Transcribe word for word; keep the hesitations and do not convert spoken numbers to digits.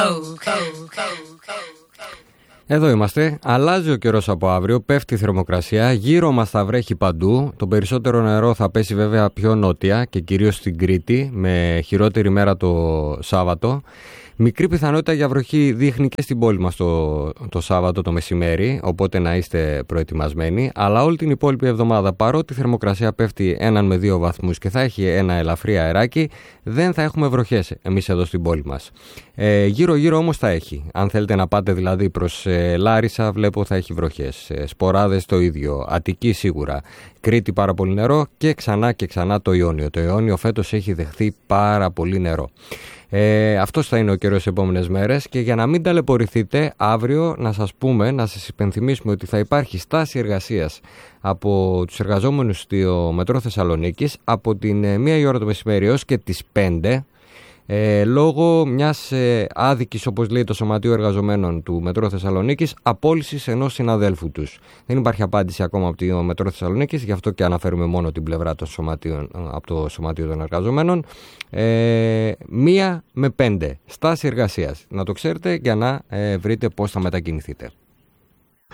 Εδώ είμαστε. Αλλάζει ο καιρός από αύριο, πέφτει η θερμοκρασία, γύρω μας θα βρέχει παντού. Το περισσότερο νερό θα πέσει βέβαια πιο νότια και κυρίως στην Κρήτη, με χειρότερη μέρα το Σάββατο. Μικρή πιθανότητα για βροχή δείχνει και στην πόλη μας το, το Σάββατο το μεσημέρι, οπότε να είστε προετοιμασμένοι. Αλλά όλη την υπόλοιπη εβδομάδα, παρότι η θερμοκρασία πέφτει έναν με δύο βαθμούς και θα έχει ένα ελαφρύ αεράκι, δεν θα έχουμε βροχές εμείς εδώ στην πόλη μας. Ε, γύρω-γύρω όμως θα έχει. Αν θέλετε να πάτε δηλαδή προς ε, Λάρισα, βλέπω θα έχει βροχές. Ε, Σποράδες το ίδιο. Αττική σίγουρα. Κρήτη πάρα πολύ νερό και ξανά και ξανά το Ιόνιο. Το Ιόνιο φέτος έχει δεχθεί πάρα πολύ νερό. Ε, αυτός θα είναι ο καιρός τις επόμενες μέρες και για να μην ταλαιπωρηθείτε, αύριο να σας πούμε, να σας υπενθυμίσουμε ότι θα υπάρχει στάση εργασίας από τους εργαζόμενους στο Μετρό Θεσσαλονίκης από την μία η ώρα το μεσημέρι έως και τις πέντε, ε, λόγω μιας ε, άδικης, όπως λέει το Σωματείο Εργαζομένων του Μετρό Θεσσαλονίκης, απόλυσης ενός συναδέλφου τους. Δεν υπάρχει απάντηση ακόμα από το Μετρό Θεσσαλονίκης, γι' αυτό και αναφέρουμε μόνο την πλευρά των σωματείων, από το Σωματείο των Εργαζομένων. Ε, μία με πέντε στάση εργασίας. Να το ξέρετε για να ε, βρείτε πώς θα μετακινηθείτε.